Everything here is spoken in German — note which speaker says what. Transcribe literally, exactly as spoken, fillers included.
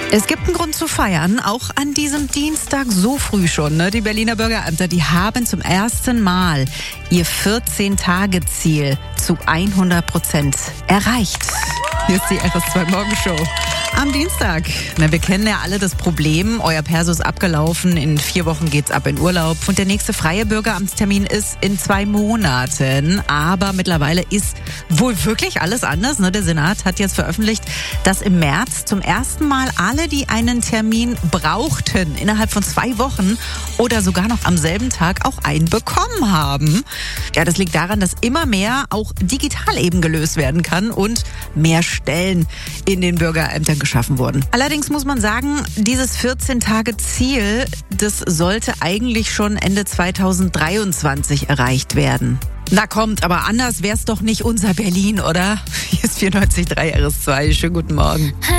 Speaker 1: Es gibt einen Grund zu feiern, auch an diesem Dienstag so früh schon. Ne? Die Berliner Bürgerämter, die haben zum ersten Mal ihr vierzehn-Tage-Ziel zu hundert Prozent erreicht. Hier ist die R S zwei Morgenshow. Am Dienstag. Na, wir kennen ja alle das Problem. Euer Perso ist abgelaufen. In vier Wochen geht's ab in Urlaub. Und der nächste freie Bürgeramtstermin ist in zwei Monaten. Aber mittlerweile ist wohl wirklich alles anders. Ne? Der Senat hat jetzt veröffentlicht, dass im März zum ersten Mal alle, die einen Termin brauchten, innerhalb von zwei Wochen oder sogar noch am selben Tag auch einen bekommen haben. Ja, das liegt daran, dass immer mehr auch digital eben gelöst werden kann und mehr Stellen in den Bürgerämtern geschaffen wurden. Allerdings muss man sagen, dieses vierzehn-Tage-Ziel, das sollte eigentlich schon Ende zweitausenddreiundzwanzig erreicht werden. Na kommt, aber anders wär's doch nicht unser Berlin, oder? Hier ist vierundneunzig Komma drei R S zwei. Schönen guten Morgen.